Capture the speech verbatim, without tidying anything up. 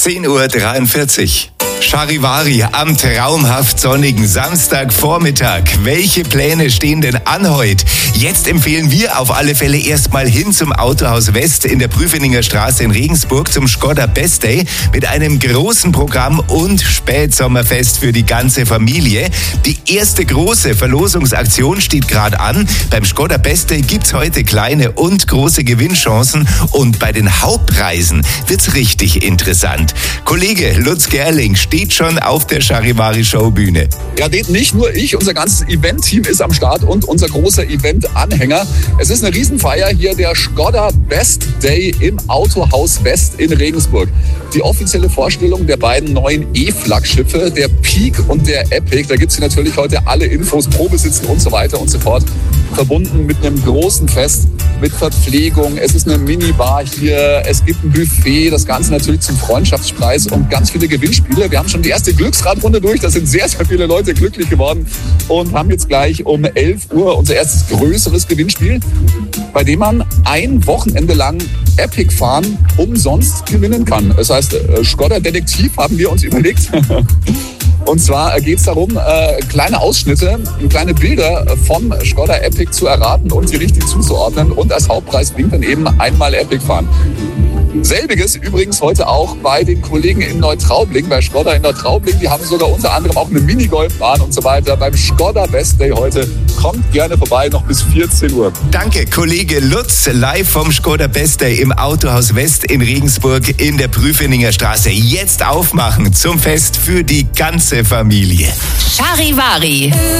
zehn Uhr dreiundvierzig. Charivari am traumhaft sonnigen Samstagvormittag. Welche Pläne stehen denn an heute? Jetzt empfehlen wir auf alle Fälle erstmal hin zum Autohaus West in der Prüfeninger Straße in Regensburg zum Skoda Best Day mit einem großen Programm und Spätsommerfest für die ganze Familie. Die erste große Verlosungsaktion steht gerade an. Beim Skoda Best Day gibt's heute kleine und große Gewinnchancen und bei den Hauptpreisen wird's richtig interessant. Kollege Lutz Gerling steht schon auf der Charivari-Showbühne. Ja, nicht nur ich, unser ganzes Event-Team ist am Start und unser großer Event-Anhänger. Es ist eine Riesenfeier hier, der Skoda Best Day im Autohaus West in Regensburg. Die offizielle Vorstellung der beiden neuen E-Flaggschiffe, der Peak und der Epic. Da gibt es natürlich heute alle Infos, Probesitzen und so weiter und so fort. Verbunden mit einem großen Fest, mit Verpflegung. Es ist eine Minibar hier, es gibt ein Buffet, das Ganze natürlich zum Freundschaftspreis und ganz viele Gewinnspiele. Wir haben schon die erste Glücksradrunde durch, da sind sehr, sehr viele Leute glücklich geworden und haben jetzt gleich um elf Uhr unser erstes größeres Gewinnspiel, bei dem man ein Wochenende lang Epic fahren umsonst gewinnen kann. Das heißt, Skoda Detektiv haben wir uns überlegt. Und zwar geht es darum, äh, kleine Ausschnitte, kleine Bilder vom Skoda Epic zu erraten und sie richtig zuzuordnen. Und als Hauptpreis bringt dann eben einmal Epic fahren. Selbiges übrigens heute auch bei den Kollegen in Neutraubling, bei Skoda in Neutraubling. Die haben sogar unter anderem auch eine Minigolfbahn und so weiter. Beim Skoda Best Day heute. Kommt gerne vorbei, noch bis vierzehn Uhr. Danke, Kollege Lutz, live vom Skoda Best Day im Autohaus West in Regensburg in der Prüfeninger Straße. Jetzt aufmachen zum Fest für die ganze Familie. Charivari.